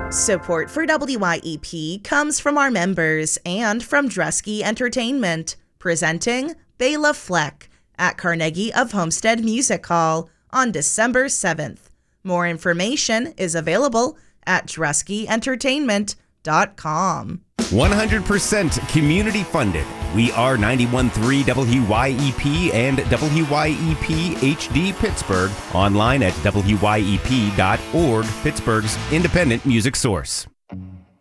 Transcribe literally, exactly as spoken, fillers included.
Support for W Y E P comes from our members and from Dresky Entertainment, presenting Bela Fleck at Carnegie of Homestead Music Hall on December seventh. More information is available at dresky entertainment dot com. one hundred percent community funded. We are ninety-one point three W Y E P and W Y E P H D Pittsburgh. Online at W Y E P dot org, Pittsburgh's independent music source.